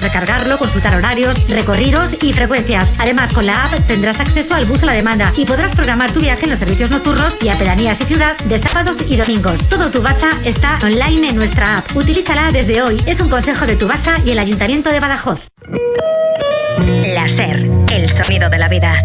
recargarlo, consultar horarios, recorridos y frecuencias. Además, con la app tendrás acceso al bus a la demanda y podrás programar tu viaje en los servicios nocturnos y a pedanías y ciudad de sábados y domingos. Todo Tubasa está online en nuestra app. Utilízala desde hoy. Es un consejo de Tubasa y el Ayuntamiento de Badajoz. La SER, el sonido de la vida.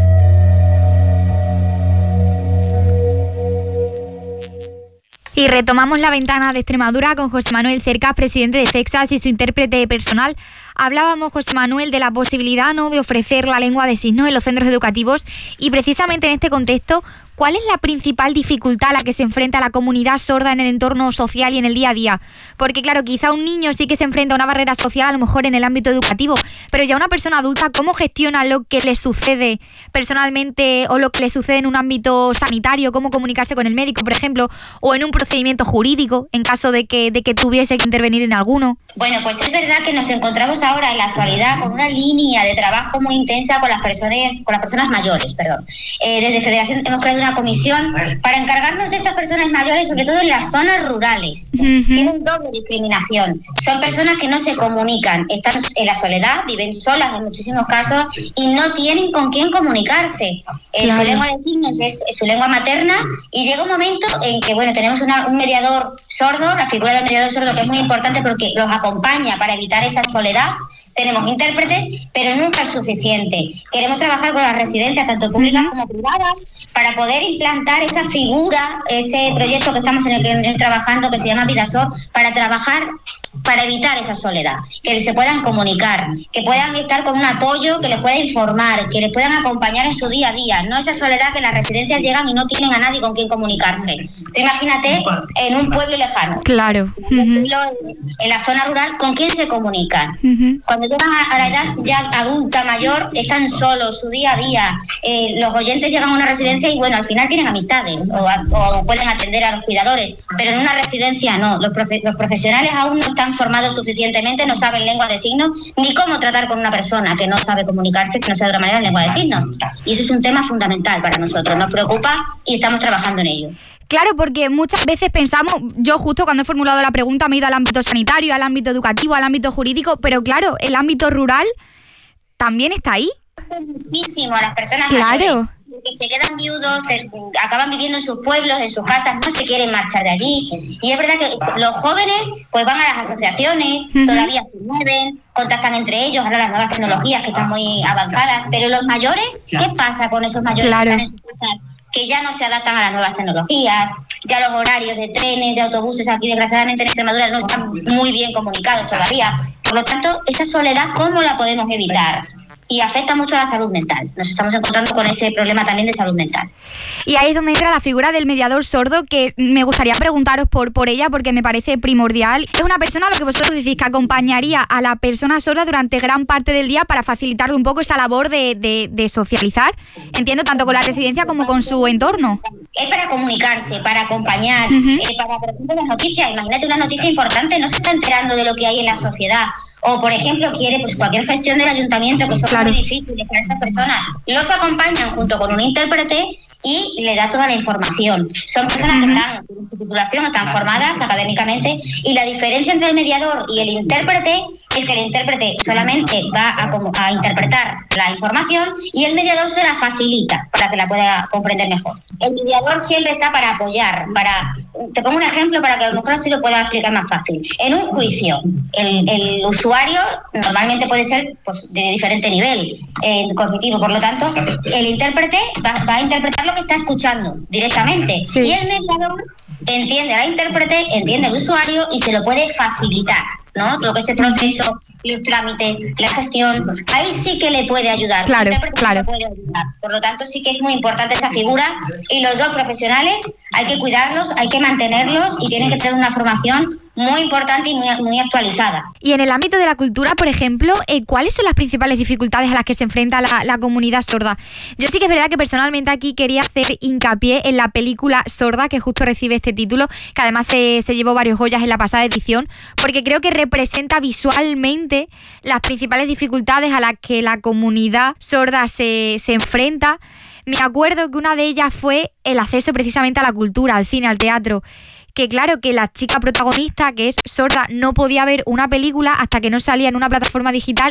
Y retomamos la ventana de Extremadura con José Manuel Cercas, presidente de FEXAS, y su intérprete personal. Hablábamos, José Manuel, de la posibilidad, ¿no?, de ofrecer la lengua de signos en los centros educativos, y precisamente en este contexto, ¿cuál es la principal dificultad a la que se enfrenta la comunidad sorda en el entorno social y en el día a día? Porque claro, quizá un niño sí que se enfrenta a una barrera social, a lo mejor en el ámbito educativo, pero ya una persona adulta, ¿cómo gestiona lo que le sucede personalmente o lo que le sucede en un ámbito sanitario? ¿Cómo comunicarse con el médico, por ejemplo, o en un procedimiento jurídico, en caso de que tuviese que intervenir en alguno? Bueno, pues es verdad que nos encontramos ahora en la actualidad con una línea de trabajo muy intensa con las personas mayores, Desde Federación hemos creado una comisión para encargarnos de estas personas mayores, sobre todo en las zonas rurales. Tienen doble discriminación. Son personas que no se comunican, están en la soledad, viven solas en muchísimos casos y no tienen con quién comunicarse. Claro. Su lengua de signos es su lengua materna y llega un momento en que, tenemos un mediador sordo, la figura del mediador sordo, que es muy importante porque los acompaña para evitar esa soledad. Tenemos intérpretes, pero nunca es suficiente. Queremos trabajar con las residencias, tanto públicas como privadas, para poder implantar esa figura, ese proyecto que estamos en el trabajando, que se llama Vidasor, para trabajar, para evitar esa soledad, que se puedan comunicar, que puedan estar con un apoyo, que les pueda informar, que les puedan acompañar en su día a día. No esa soledad que las residencias llegan y no tienen a nadie con quien comunicarse. Tú imagínate en un pueblo lejano. Claro. En la zona rural, ¿con quién se comunican? Cuando llegan a la edad ya adulta, mayor, están solos, su día a día. Los oyentes llegan a una residencia y, al final tienen amistades o pueden atender a los cuidadores, pero en una residencia no. Los profesionales aún no están formados suficientemente, no saben lengua de signos, ni cómo tratar con una persona que no sabe comunicarse, que no sabe de otra manera lengua de signos. Y eso es un tema fundamental para nosotros, nos preocupa y estamos trabajando en ello. Claro, porque muchas veces pensamos, yo justo cuando he formulado la pregunta me he ido al ámbito sanitario, al ámbito educativo, al ámbito jurídico, pero claro, el ámbito rural también está ahí. Muchísimo a las personas mayores, que se quedan viudos, acaban viviendo en sus pueblos, en sus casas, no se quieren marchar de allí. Y es verdad que los jóvenes pues van a las asociaciones, todavía se mueven, contactan entre ellos, ahora las nuevas tecnologías que están muy avanzadas, pero los mayores, ¿qué pasa con esos mayores que están en sus casas? Que ya no se adaptan a las nuevas tecnologías, ya los horarios de trenes, de autobuses aquí desgraciadamente en Extremadura no están muy bien comunicados todavía. Por lo tanto, esa soledad, ¿cómo la podemos evitar? Y afecta mucho a la salud mental. Nos estamos encontrando con ese problema también de salud mental. Y ahí es donde entra la figura del mediador sordo, que me gustaría preguntaros por ella, porque me parece primordial. Es una persona, lo que vosotros decís, que acompañaría a la persona sorda durante gran parte del día para facilitarle un poco esa labor de socializar, entiendo, tanto con la residencia como con su entorno. Es para comunicarse, para acompañar, para, por ejemplo, las noticias. Imagínate una noticia importante, no se está enterando de lo que hay en la sociedad. O, por ejemplo, quiere cualquier gestión del ayuntamiento, que son muy difíciles para estas personas. Los acompañan junto con un intérprete y le da toda la información. Son personas que están en su titulación, están formadas académicamente, y la diferencia entre el mediador y el intérprete es que el intérprete solamente va a interpretar la información y el mediador se la facilita para que la pueda comprender mejor. El mediador siempre está para apoyar, te pongo un ejemplo para que a lo mejor así lo pueda explicar más fácil. En un juicio, el usuario normalmente puede ser de diferente nivel cognitivo, por lo tanto, el intérprete va a interpretar lo que está escuchando directamente, y el mediador entiende al intérprete, entiende al usuario y se lo puede facilitar, ¿no? Lo que es el proceso, los trámites, la gestión, ahí sí que le puede ayudar. Claro. Le puede ayudar. Por lo tanto, sí que es muy importante esa figura, y los dos profesionales hay que cuidarlos, hay que mantenerlos y tienen que tener una formación muy importante y muy actualizada. Y en el ámbito de la cultura, por ejemplo, ¿cuáles son las principales dificultades a las que se enfrenta la comunidad sorda? Yo sí que es verdad que personalmente aquí quería hacer hincapié en la película Sorda, que justo recibe este título, que además se llevó varios Goyas en la pasada edición, porque creo que representa visualmente las principales dificultades a las que la comunidad sorda se enfrenta. Me acuerdo que una de ellas fue el acceso precisamente a la cultura, al cine, al teatro. Que claro, que la chica protagonista, que es sorda, no podía ver una película hasta que no salía en una plataforma digital,